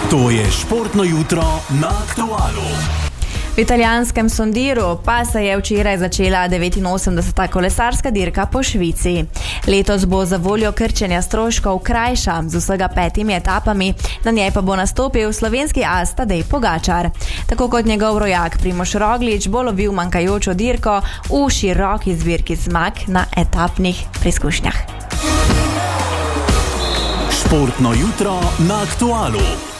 To je športno jutro na Aktualu. V italijanskem Sondiru pa se je včeraj začela 89. kolesarska dirka po Švici. Letos bo za voljo krčenja stroškov krajša, z vsega 5 etapami, na njej pa bo nastopil slovenski as Tadej Pogačar. Tako kot njegov rojak Primož Roglič bo lovil manjkajočo dirko v široki zbirki zmag na etapnih preizkušnjah. Športno jutro na Aktualu.